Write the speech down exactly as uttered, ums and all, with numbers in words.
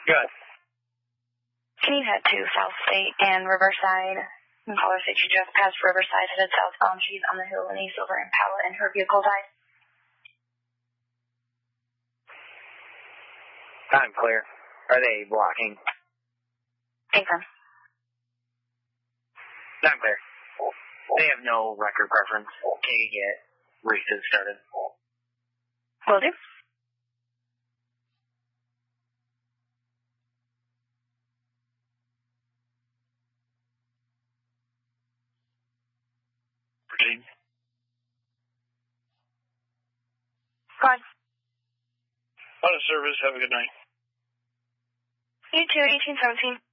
Good. Can you head to South State and Riverside? And caller said she just passed Riverside, headed southbound. She's on the hill in a silver Impala and her vehicle died. I'm clear. Are they blocking? Confirm. I'm clear. They have no record preference. Can you get races started? Will do. Proceed. Go on. Out of service. Have a good night. You too, eighteen seventeen.